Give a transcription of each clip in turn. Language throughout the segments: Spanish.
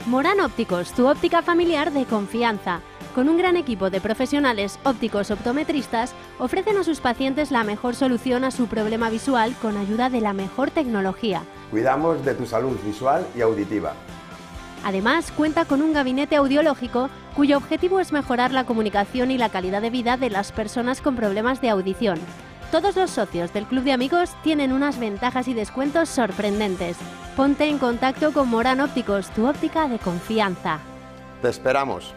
Morán Ópticos, tu óptica familiar de confianza. Con un gran equipo de profesionales ópticos optometristas, ofrecen a sus pacientes la mejor solución a su problema visual con ayuda de la mejor tecnología. Cuidamos de tu salud visual y auditiva. Además, cuenta con un gabinete audiológico cuyo objetivo es mejorar la comunicación y la calidad de vida de las personas con problemas de audición. Todos los socios del Club de Amigos tienen unas ventajas y descuentos sorprendentes. Ponte en contacto con Morán Ópticos, tu óptica de confianza. Te esperamos.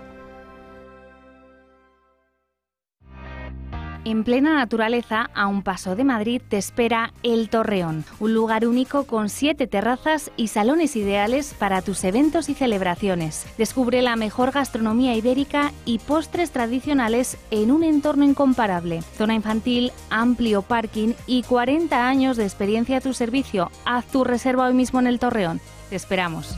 En plena naturaleza, a un paso de Madrid, te espera El Torreón, un lugar único con 7 terrazas y salones ideales para tus eventos y celebraciones. Descubre la mejor gastronomía ibérica y postres tradicionales en un entorno incomparable. Zona infantil, amplio parking y 40 años de experiencia a tu servicio. Haz tu reserva hoy mismo en El Torreón. Te esperamos.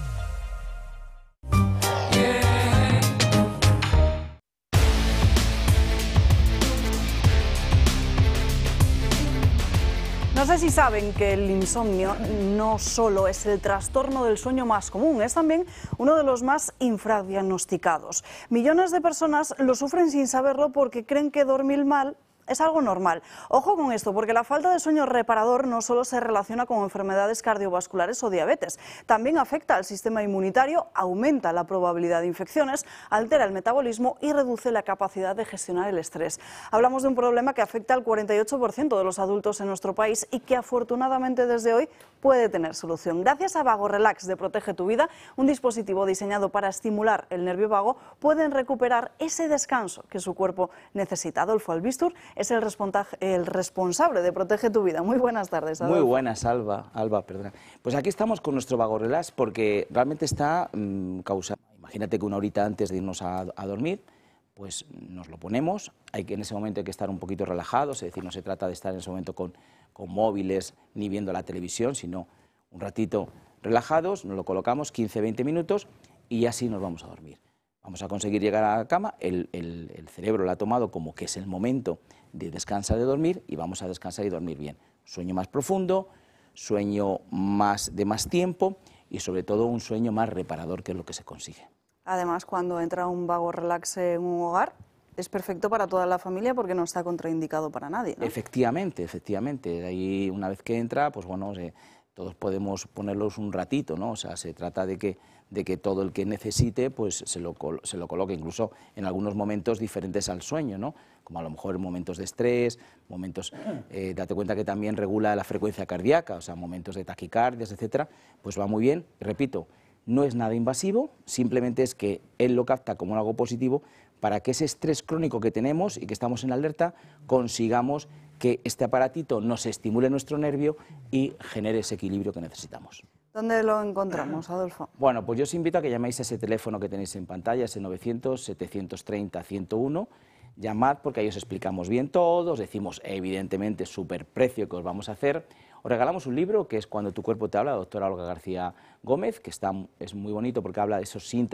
No sé si saben que el insomnio no solo es el trastorno del sueño más común, es también uno de los más infradiagnosticados. Millones de personas lo sufren sin saberlo porque creen que dormir mal es algo normal. Ojo con esto, porque la falta de sueño reparador no solo se relaciona con enfermedades cardiovasculares o diabetes, también afecta al sistema inmunitario, aumenta la probabilidad de infecciones, altera el metabolismo y reduce la capacidad de gestionar el estrés. Hablamos de un problema que afecta al 48% de los adultos en nuestro país y que afortunadamente desde hoy puede tener solución. Gracias a Vago Relax de Protege tu Vida, un dispositivo diseñado para estimular el nervio vago, pueden recuperar ese descanso que su cuerpo necesita. Adolfo Albistur es el responsable de Protege tu Vida. Muy buenas tardes, Adolfo. Muy buenas, Alba, perdona. Pues aquí estamos con nuestro Vago Relax porque realmente está causando. Imagínate que una horita antes de irnos a dormir, pues nos lo ponemos. En ese momento hay que estar un poquito relajados, es decir, no se trata de estar en ese momento con móviles ni viendo la televisión, sino un ratito relajados, nos lo colocamos 15-20 minutos y así nos vamos a dormir. Vamos a conseguir llegar a la cama, el cerebro lo ha tomado como que es el momento de descansar, de dormir, y vamos a descansar y dormir bien. Sueño más profundo, sueño de más tiempo y sobre todo un sueño más reparador, que es lo que se consigue. Además, cuando entra un Vago Relax en un hogar, es perfecto para toda la familia porque no está contraindicado para nadie, ¿no? Efectivamente. Ahí una vez que entra, pues bueno, todos podemos ponerlos un ratito, ¿no? O sea, se trata de que todo el que necesite pues se lo coloque, incluso en algunos momentos diferentes al sueño, ¿no? Como a lo mejor momentos de estrés, momentos, date cuenta que también regula la frecuencia cardíaca, o sea, momentos de taquicardias, etcétera, pues va muy bien. Repito, no es nada invasivo, simplemente es que él lo capta como algo positivo para que ese estrés crónico que tenemos y que estamos en alerta, consigamos que este aparatito nos estimule nuestro nervio y genere ese equilibrio que necesitamos. ¿Dónde lo encontramos, Adolfo? Bueno, pues yo os invito a que llaméis a ese teléfono que tenéis en pantalla, ese 900-730-101. Llamad porque ahí os explicamos bien todo, os decimos evidentemente súper precio que os vamos a hacer. Os regalamos un libro que es Cuando tu cuerpo te habla, de la doctora Olga García Gómez, que es muy bonito porque habla de esos síntomas